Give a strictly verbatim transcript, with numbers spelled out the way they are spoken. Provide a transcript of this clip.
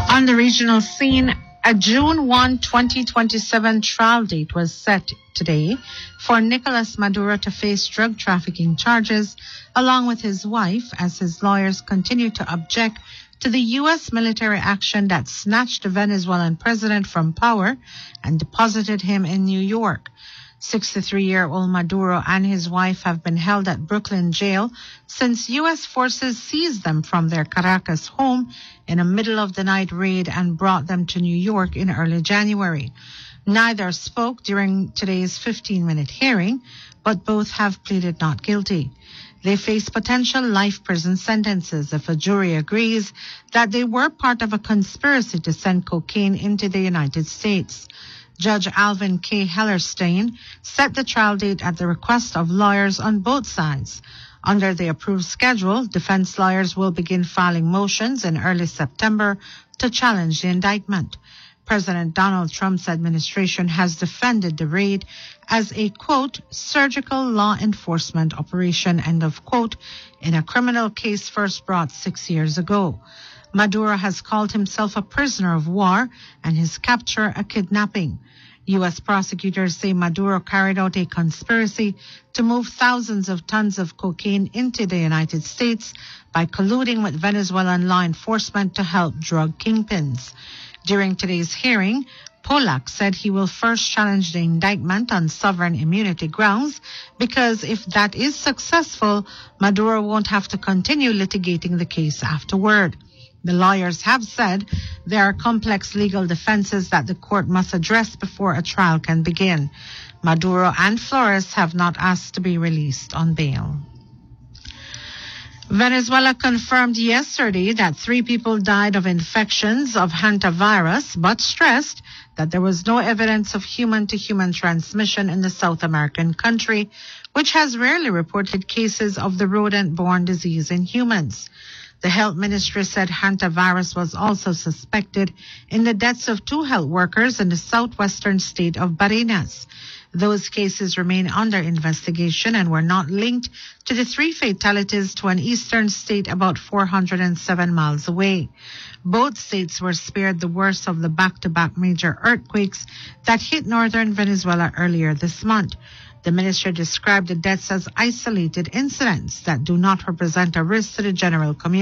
On the regional scene, a June first, twenty twenty-seven trial date was set today for Nicolas Maduro to face drug trafficking charges along with his wife as his lawyers continue to object to the U S military action that snatched the Venezuelan president from power and deposited him in New York. sixty-three-year-old Maduro and his wife have been held at Brooklyn jail since U S forces seized them from their Caracas home in a middle-of-the-night raid and brought them to New York in early January. Neither spoke during today's fifteen-minute hearing, but both have pleaded not guilty. They face potential life prison sentences if a jury agrees that they were part of a conspiracy to send cocaine into the United States. Judge Alvin K. Hellerstein set the trial date at the request of lawyers on both sides. Under the approved schedule, defense lawyers will begin filing motions in early September to challenge the indictment. President Donald Trump's administration has defended the raid as a, quote, surgical law enforcement operation, end of quote, in a criminal case first brought six years ago. Maduro has called himself a prisoner of war and his capture a kidnapping. U S prosecutors say Maduro carried out a conspiracy to move thousands of tons of cocaine into the United States by colluding with Venezuelan law enforcement to help drug kingpins. During today's hearing, Polak said he will first challenge the indictment on sovereign immunity grounds because if that is successful, Maduro won't have to continue litigating the case afterward. The lawyers have said there are complex legal defenses that the court must address before a trial can begin. Maduro and Flores have not asked to be released on bail. Venezuela confirmed yesterday that three people died of infections of hantavirus, but stressed that there was no evidence of human-to-human transmission in the South American country, which has rarely reported cases of the rodent-borne disease in humans. The health ministry said hantavirus was also suspected in the deaths of two health workers in the southwestern state of Barinas. Those cases remain under investigation and were not linked to the three fatalities to an eastern state about four hundred seven miles away. Both states were spared the worst of the back-to-back major earthquakes that hit northern Venezuela earlier this month. The minister described the deaths as isolated incidents that do not represent a risk to the general community.